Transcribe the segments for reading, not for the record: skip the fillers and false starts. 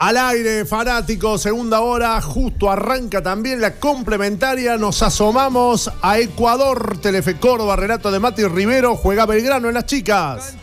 Al aire, fanáticos, segunda hora, justo arranca también la complementaria. Nos asomamos a Ecuador, Telefe Córdoba, relato de Mati Rivero, juega Belgrano en las chicas.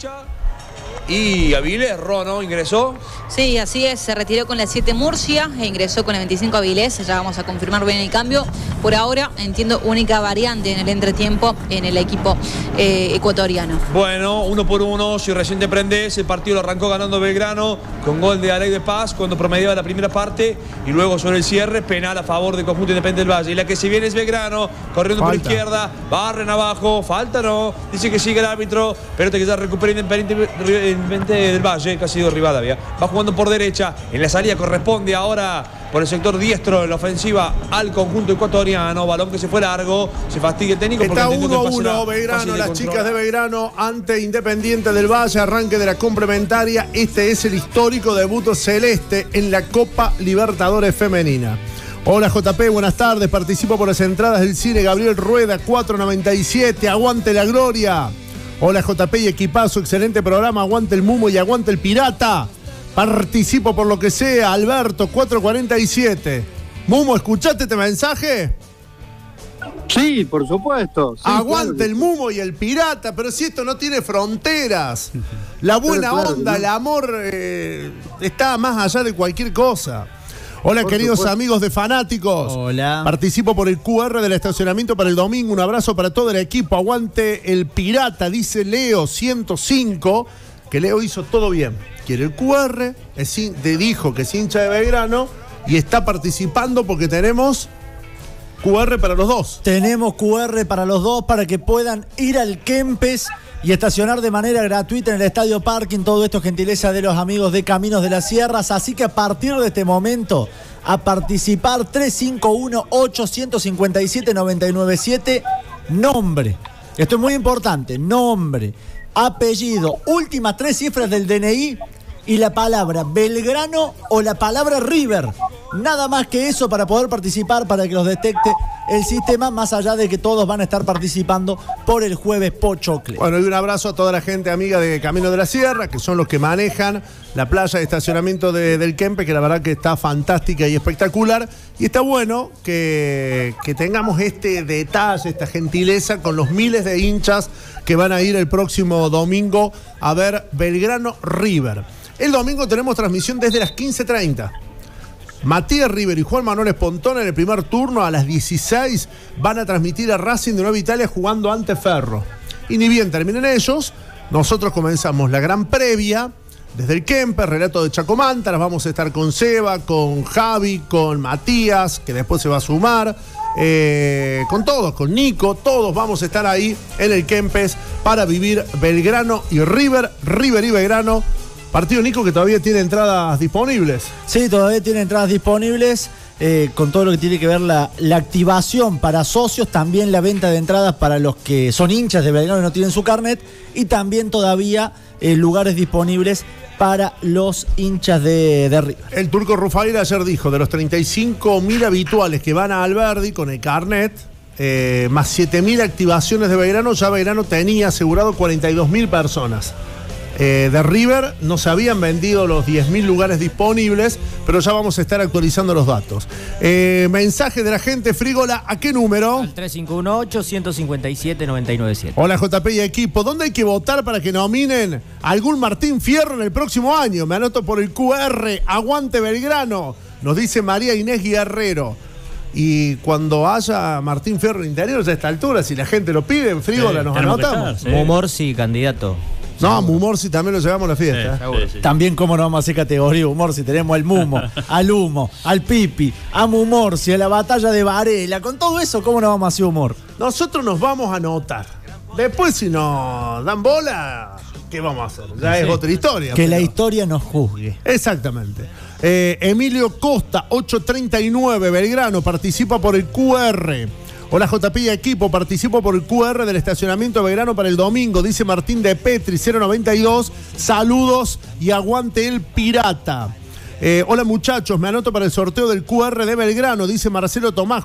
Y Avilés, ¿no? ¿Ingresó? Sí, así es, se retiró con la 7 Murcia e ingresó con la 25 Avilés. Ya vamos a confirmar bien el cambio. Por ahora, entiendo, única variante en el entretiempo en el equipo ecuatoriano. Bueno, 1-1, si recién te prendés, el partido lo arrancó ganando Belgrano con gol de Alay de Paz cuando promediaba la primera parte y luego sobre el cierre, penal a favor del conjunto Independiente del Valle. Y la que se viene es Belgrano, corriendo por izquierda, barren abajo, falta no, dice que sigue el árbitro, pero que ya recupera Independiente del Valle, casi de Rivadavia. Va jugando por derecha, en la salida corresponde ahora por el sector diestro en la ofensiva al conjunto ecuatoriano. Balón que se fue largo, se fastidia el técnico. Está 1-1 Belgrano, las chicas de Belgrano ante Independiente del Valle, arranque de la complementaria. Este es el histórico debut celeste en la Copa Libertadores Femenina. Hola JP, buenas tardes, participo por las entradas del cine Gabriel Rueda, 4.97, aguante la gloria. Hola JP y equipazo, excelente programa, aguante el Mumo y aguante el Pirata. Participo por lo que sea, Alberto, 4.47. Mumo, ¿escuchaste este mensaje? Sí, por supuesto. Sí, aguante claro. El Mumo y el Pirata, pero si esto no tiene fronteras. La buena onda, el amor está más allá de cualquier cosa. Hola, por queridos supuesto. Amigos de fanáticos. Hola. Participo por el QR del estacionamiento para el domingo. Un abrazo para todo el equipo. Aguante el Pirata, dice Leo 105, que Leo hizo todo bien. Quiere el QR, dijo que es hincha de Belgrano y está participando porque tenemos QR para los dos. Tenemos QR para los dos para que puedan ir al Kempes y estacionar de manera gratuita en el Estadio Parking. Todo esto es gentileza de los amigos de Caminos de las Sierras. Así que a partir de este momento, a participar 351-857-997. Nombre. Esto es muy importante. Nombre, apellido, últimas 3 cifras del DNI y la palabra Belgrano o la palabra River. Nada más que eso para poder participar, para que los detecte el sistema, más allá de que todos van a estar participando por el jueves Pochocle. Bueno, y un abrazo a toda la gente amiga de Camino de la Sierra, que son los que manejan la playa de estacionamiento del Kempe, que la verdad que está fantástica y espectacular. Y está bueno que tengamos este detalle, esta gentileza con los miles de hinchas que van a ir el próximo domingo a ver Belgrano River. El domingo tenemos transmisión desde las 15:30. Matías River y Juan Manuel Espontona en el primer turno a las 16 van a transmitir a Racing de Nueva Italia jugando ante Ferro. Y ni bien terminen ellos, nosotros comenzamos la gran previa desde el Kemper, relato de Chacomántaras. Vamos a estar con Seba, con Javi, con Matías, que después se va a sumar, con todos, con Nico, todos vamos a estar ahí en el Kempes para vivir Belgrano y River, River y Belgrano. Partido, Nico, que todavía tiene entradas disponibles. Sí, todavía tiene entradas disponibles, con todo lo que tiene que ver la activación para socios, también la venta de entradas para los que son hinchas de Belgrano y no tienen su carnet, y también todavía lugares disponibles para los hinchas de River. El Turco Rufael ayer dijo, de los 35.000 habituales que van a Alberdi con el carnet, más 7.000 activaciones de Belgrano, ya Belgrano tenía asegurado 42.000 personas. De River no se habían vendido los 10.000 lugares disponibles, pero ya vamos a estar actualizando los datos. Mensaje de la gente, Frígola, ¿a qué número? Al 351-857-997. Hola JP y equipo, ¿dónde hay que votar para que nominen a algún Martín Fierro en el próximo año? Me anoto por el QR, aguante Belgrano, nos dice María Inés Guerrero. Y cuando haya Martín Fierro en Interior, a esta altura, si la gente lo pide, en Frígola nos anotamos. Mumorsi, candidato. No, a Mumorsi también lo llevamos a la fiesta. Sí. También, cómo no vamos a hacer categoría Mumorsi, tenemos al Mumo, al Humo, al Pipi, a Mumorsi, a la batalla de Varela. Con todo eso, ¿cómo no vamos a hacer humor? Nosotros nos vamos a anotar. Después, si nos dan bola, ¿qué vamos a hacer? Ya es otra historia. Que la historia nos juzgue. Exactamente. Emilio Costa, 839, Belgrano, participa por el QR. Hola JP y equipo, participo por el QR del estacionamiento de Belgrano para el domingo, dice Martín de Petri, 092, saludos y aguante el Pirata. Hola muchachos, me anoto para el sorteo del QR de Belgrano, dice Marcelo Tomás,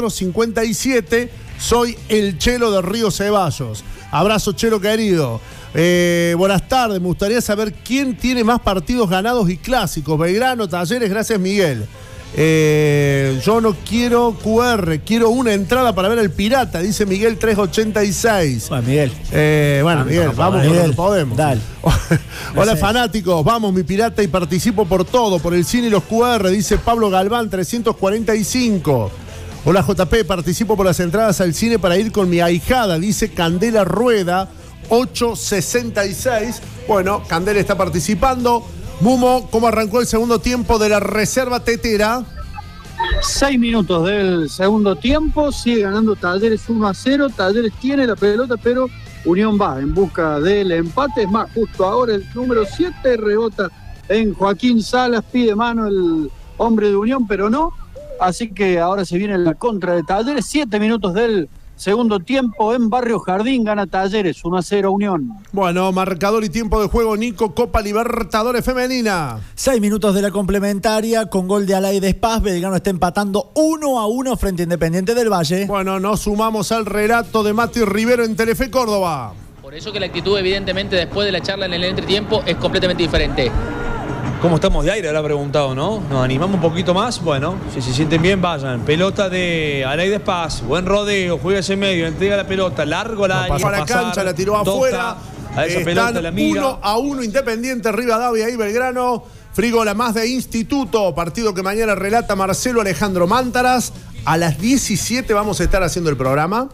457, soy el Chelo de Río Ceballos. Abrazo Chelo querido. Buenas tardes, me gustaría saber quién tiene más partidos ganados y clásicos. Belgrano, Talleres, gracias Miguel. Yo no quiero QR, quiero una entrada para ver el Pirata, dice Miguel 386. Bueno, Miguel. Miguel, vamos Miguel, cuando podemos. Dale. Hola fanáticos, vamos mi Pirata y participo por todo, por el cine y los QR, dice Pablo Galván 345. Hola JP, participo por las entradas al cine para ir con mi ahijada, dice Candela Rueda 866. Bueno, Candela está participando. Mumo, ¿cómo arrancó el segundo tiempo de la reserva tetera? 6 minutos del segundo tiempo, sigue ganando Talleres 1-0. Talleres tiene la pelota, pero Unión va en busca del empate. Es más, justo ahora el número 7 rebota en Joaquín Salas, pide mano el hombre de Unión, pero no. Así que ahora se viene la contra de Talleres. 7 minutos del segundo tiempo en Barrio Jardín, gana Talleres 1-0 Unión. Bueno, marcador y tiempo de juego, Nico, Copa Libertadores Femenina. 6 minutos de la complementaria con gol de Alaide Paz. Belgrano está empatando 1-1 frente a Independiente del Valle. Bueno, nos sumamos al relato de Mati Rivero en Telefe Córdoba. Por eso que la actitud, evidentemente, después de la charla en el entretiempo es completamente diferente. ¿Cómo estamos de aire? Habrá preguntado, ¿no? ¿Nos animamos un poquito más? Bueno, si se sienten bien, vayan. Pelota de Alaide Paz, buen rodeo, juega ese medio, entrega la pelota, largo la pasó a la cancha, la tiró afuera. A esa pelota la mira. 1-1 Independiente, Rivadavia y Belgrano. Frigola más de Instituto, partido que mañana relata Marcelo Alejandro Mántaras. A las 17 vamos a estar haciendo el programa.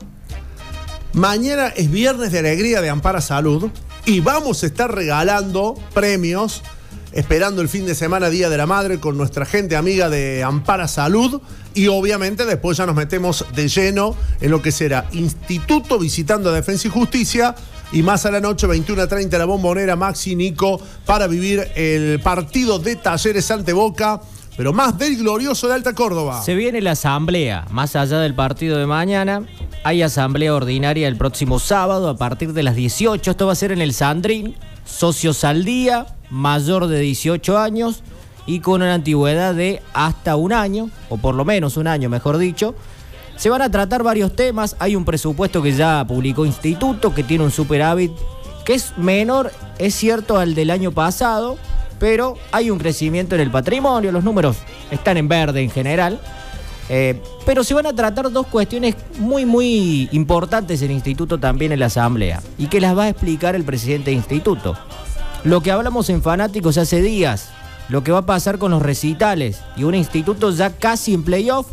Mañana es Viernes de Alegría de Ampara Salud y vamos a estar regalando premios, esperando el fin de semana, Día de la Madre, con nuestra gente amiga de Ampara Salud. Y obviamente después ya nos metemos de lleno en lo que será Instituto visitando a Defensa y Justicia. Y más a la noche, 21:30, la Bombonera, Maxi, Nico, para vivir el partido de Talleres ante Boca, pero más del glorioso de Alta Córdoba. Se viene la asamblea, más allá del partido de mañana. Hay asamblea ordinaria el próximo sábado a partir de las 18. Esto va a ser en el Sandrín. Socios al día, mayor de 18 años y con una antigüedad de hasta un año, o por lo menos un año, mejor dicho. Se van a tratar varios temas. Hay un presupuesto que ya publicó Instituto, que tiene un superávit que es menor, es cierto, al del año pasado, pero hay un crecimiento en el patrimonio, los números están en verde en general. Pero se van a tratar dos cuestiones muy, muy importantes en Instituto también en la asamblea y que las va a explicar el presidente de Instituto. Lo que hablamos en Fanáticos hace días, lo que va a pasar con los recitales y un Instituto ya casi en playoff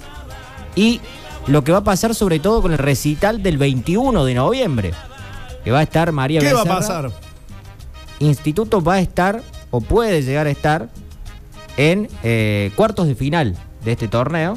y lo que va a pasar sobre todo con el recital del 21 de noviembre, que va a estar María Becerra. ¿Qué va a pasar? Instituto va a estar o puede llegar a estar en cuartos de final de este torneo.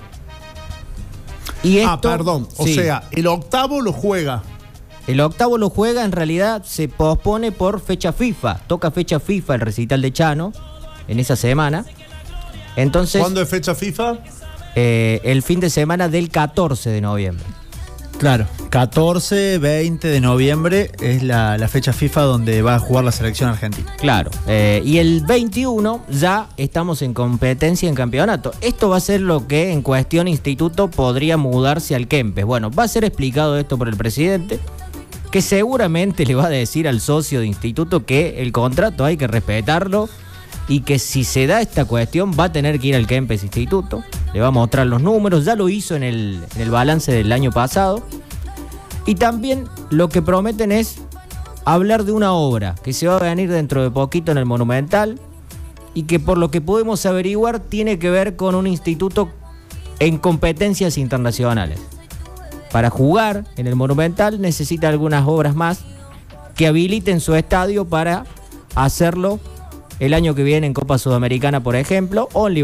Y esto, perdón. O sea, el octavo lo juega. El octavo lo juega, en realidad se pospone por fecha FIFA. Toca fecha FIFA el recital de Chano en esa semana. Entonces, ¿cuándo es fecha FIFA? El fin de semana del 14 de noviembre. Claro, 14, 20 de noviembre es la fecha FIFA donde va a jugar la selección argentina. Claro, y el 21 ya estamos en competencia en campeonato. Esto va a ser lo que en cuestión Instituto podría mudarse al Kempes. Bueno, va a ser explicado esto por el presidente, que seguramente le va a decir al socio de Instituto que el contrato hay que respetarlo y que si se da esta cuestión va a tener que ir al Kempes Instituto. Le va a mostrar los números, ya lo hizo en el balance del año pasado. Y también lo que prometen es hablar de una obra que se va a venir dentro de poquito en el Monumental y que por lo que podemos averiguar tiene que ver con un instituto en competencias internacionales. Para jugar en el Monumental necesita algunas obras más que habiliten su estadio para hacerlo el año que viene en Copa Sudamericana, por ejemplo, o en